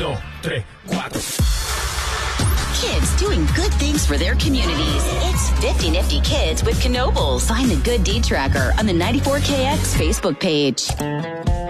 2, 3, 4. Kids doing good things for their communities. It's 50 Nifty Kids with Knoebels. Find the Good Deed Tracker on the 94KX Facebook page.